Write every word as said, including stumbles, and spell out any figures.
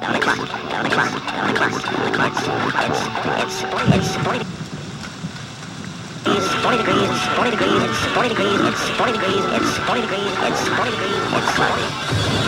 down the clock, down the clock, down the clock, down the clock. It's, it's, it's forty, it's forty degrees, it's forty degrees, it's forty degrees, it's forty degrees, it's forty degrees, it's forty degrees, it's forty degrees, it's forty.